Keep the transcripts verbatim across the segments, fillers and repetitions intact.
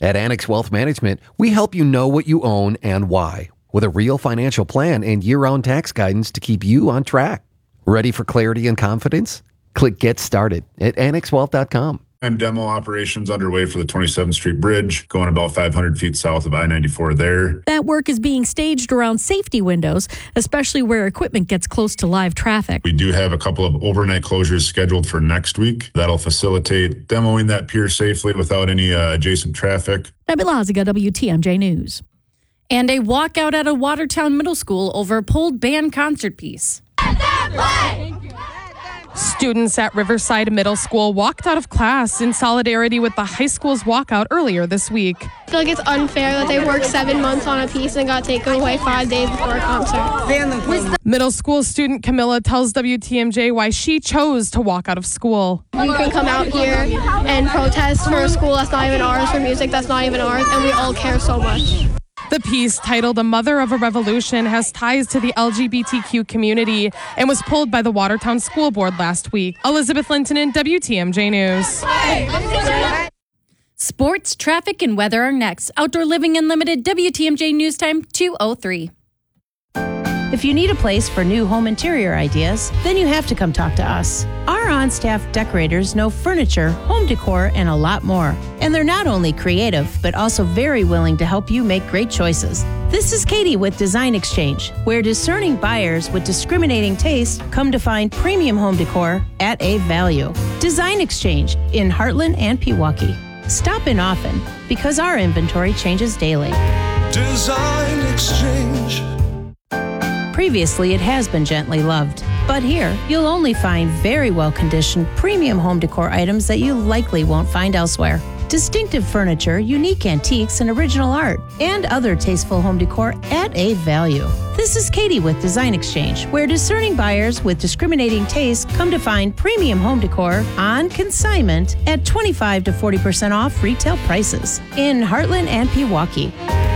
At Annex Wealth Management, we help you know what you own and why, with a real financial plan and year-round tax guidance to keep you on track. Ready for clarity and confidence? Click Get Started at annex wealth dot com. And demo operations underway for the twenty-seventh Street Bridge, going about five hundred feet south of I ninety-four there. That work is being staged around safety windows, especially where equipment gets close to live traffic. We do have a couple of overnight closures scheduled for next week. That'll facilitate demoing that pier safely without any uh, adjacent traffic. Debbie Laziga, W T M J News. And a walkout at a Watertown middle school over a pulled band concert piece. Students at Riverside Middle School walked out of class in solidarity with the high school's walkout earlier this week. I feel like it's unfair that they worked seven months on a piece and got taken away five days before a concert. Middle school student Camilla tells W T M J why she chose to walk out of school. You can come out here and protest for a school that's not even ours, for music that's not even ours, and we all care so much. The piece, titled A Mother of a Revolution, has ties to the L G B T Q community and was pulled by the Watertown School Board last week. Elizabeth Linton in W T M J News. Sports, traffic, and weather are next. Outdoor Living Unlimited, W T M J News Time two oh three. If you need a place for new home interior ideas, then you have to come talk to us. Our on-staff decorators know furniture, home decor, and a lot more. And they're not only creative, but also very willing to help you make great choices. This is Katie with Design Exchange, where discerning buyers with discriminating taste come to find premium home decor at a value. Design Exchange in Heartland and Pewaukee. Stop in often, because our inventory changes daily. Design Exchange. Previously, it has been gently loved. But here, you'll only find very well-conditioned premium home decor items that you likely won't find elsewhere. Distinctive furniture, unique antiques, and original art, and other tasteful home decor at a value. This is Katie with Design Exchange, where discerning buyers with discriminating taste come to find premium home decor on consignment at twenty-five to forty percent off retail prices in Heartland and Pewaukee.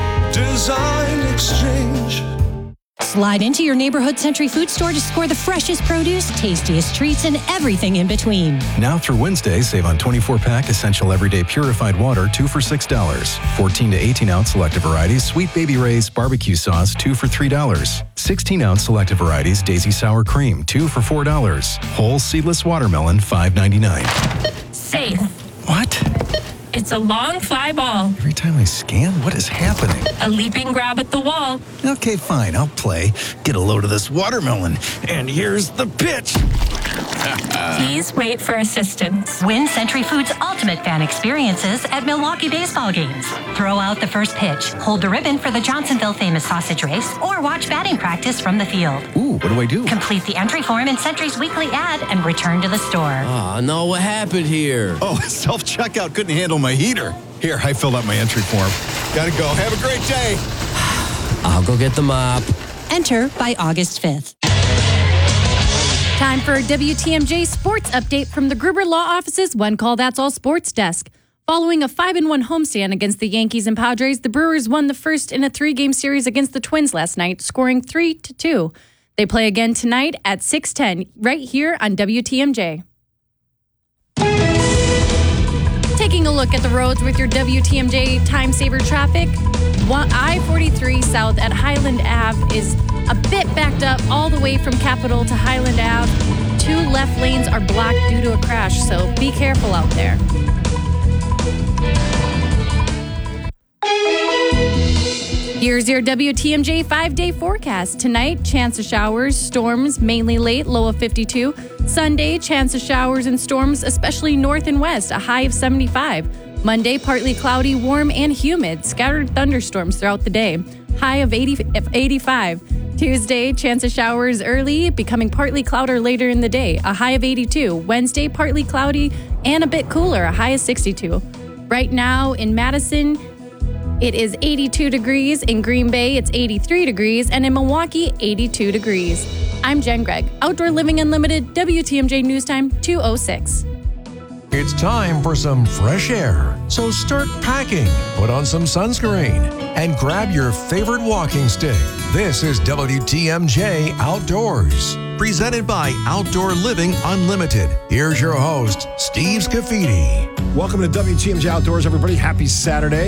Design Exchange. Slide into your neighborhood Century Food Store to score the freshest produce, tastiest treats, and everything in between. Now through Wednesday, save on twenty-four pack Essential Everyday Purified Water, two for six dollars. fourteen to eighteen ounce selected varieties, Sweet Baby Ray's Barbecue Sauce, two for three dollars. sixteen ounce selected varieties, Daisy Sour Cream, two for four dollars. Whole Seedless Watermelon, five ninety-nine. Safe. What? It's a long fly ball. Every time I scan, what is happening? A leaping grab at the wall. Okay, fine, I'll play. Get a load of this watermelon. And here's the pitch. Please wait for assistance. Win Century Foods' ultimate fan experiences at Milwaukee baseball games. Throw out the first pitch, hold the ribbon for the Johnsonville famous sausage race, or watch batting practice from the field. Ooh, what do I do? Complete the entry form in Century's weekly ad and return to the store. Oh, no, what happened here? Oh, self-checkout couldn't handle my heater. Here, I filled out my entry form. Gotta go. Have a great day. I'll go get the mop. Enter by August fifth. Time for a W T M J sports update from the Gruber Law Office's One Call That's All Sports Desk. Following a five and one homestand against the Yankees and Padres, the Brewers won the first in a three-game series against the Twins last night, scoring three to two. They play again tonight at six ten, right here on W T M J. Taking a look at the roads with your W T M J time saver traffic, I forty-three south at Highland Avenue is a bit backed up all the way from Capitol to Highland Avenue. Two left lanes are blocked due to a crash, so be careful out there. Here's your W T M J five-day forecast. Tonight, chance of showers, storms, mainly late, low of fifty-two. Sunday, chance of showers and storms, especially north and west, a high of seventy-five. Monday, partly cloudy, warm, and humid. Scattered thunderstorms throughout the day, high of eighty, eighty-five. Tuesday, chance of showers early, becoming partly cloudy later in the day, a high of eighty-two. Wednesday, partly cloudy and a bit cooler, a high of sixty-two. Right now in Madison, it is eighty-two degrees. In Green Bay, it's eighty-three degrees. And in Milwaukee, eighty-two degrees. I'm Jen Gregg. Outdoor Living Unlimited, W T M J News Time two oh six. It's time for some fresh air. So start packing, put on some sunscreen, and grab your favorite walking stick. This is W T M J Outdoors, presented by Outdoor Living Unlimited. Here's your host, Steve Scafidi. Welcome to W T M J Outdoors, everybody. Happy Saturday.